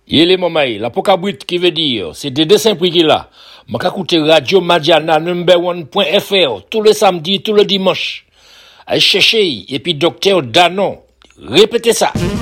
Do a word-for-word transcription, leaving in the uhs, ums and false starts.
Yele mamaï, la pokabrit qui veut dire, c'est des dessins prix qui là. M'a écouter Radio Madiana number one point f r tous les samedis, tous les dimanches. Allez chercher, et puis docteur Danon. Répétez ça.